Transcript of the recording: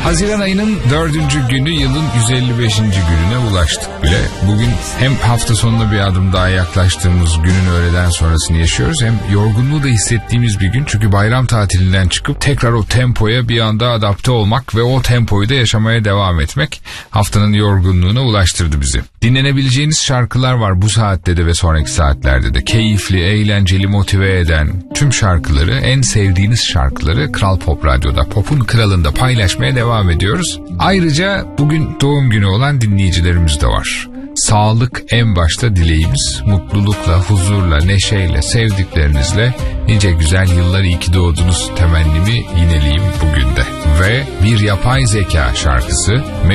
Haziran ayının 4. günü, yılın 155. gününe ulaştık bile. Bugün hem hafta sonuna bir adım daha yaklaştığımız günün öğleden sonrasını yaşıyoruz, hem yorgunluğu da hissettiğimiz bir gün. Çünkü bayram tatilinden çıkıp tekrar o tempoya bir anda adapte olmak ve o tempoyu da yaşamaya devam etmek haftanın yorgunluğuna ulaştırdı bizi. Dinlenebileceğiniz şarkılar var bu saatte de ve sonraki saatlerde de. Keyifli, eğlenceli, motive eden tüm şarkıları, en sevdiğiniz şarkıları Kral Pop Radyo'da, Pop'un kralında paylaşmaya devam ediyoruz. Ayrıca bugün doğum günü olan dinleyicilerimiz de var. Sağlık en başta dileğimiz. Mutlulukla, huzurla, neşeyle, sevdiklerinizle nice güzel yıllar, iyi ki doğdunuz temennimi yineleyeyim bugün de. Ve bir yapay zeka şarkısı